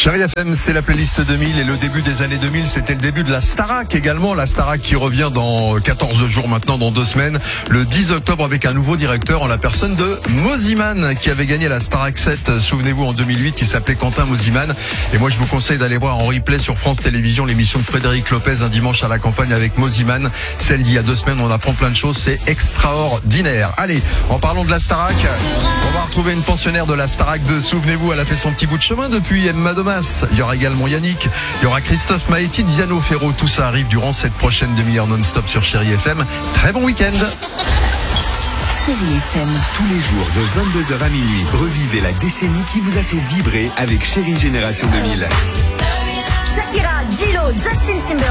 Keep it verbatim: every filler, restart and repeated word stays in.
Chérie F M, c'est la playlist deux mille et le début des années deux mille, c'était le début de la Starac également. La Starac qui revient dans quatorze jours maintenant, dans deux semaines, le dix octobre avec un nouveau directeur en la personne de Mosimann qui avait gagné la Starac sept, souvenez-vous, en deux mille huit. Il s'appelait Quentin Mosimann. Et moi, je vous conseille d'aller voir en replay sur France Télévisions l'émission de Frédéric Lopez un dimanche à la campagne avec Mosimann. Celle d'il y a deux semaines, on apprend plein de choses, c'est extraordinaire. Allez, en parlant de la Starac, on va retrouver une pensionnaire de la Starac deux. Souvenez-vous, elle a fait son petit bout de chemin depuis Emma Domas. Il y aura également Yannick, il y aura Christophe Maëti, Diano Ferro. Tout ça arrive durant cette prochaine demi-heure non-stop sur Chérie F M. Très bon week-end. Chérie F M. Tous les jours de vingt-deux heures à minuit, revivez la décennie qui vous a fait vibrer avec Chérie Génération deux mille. Shakira, J-Lo, Justin Timberlake.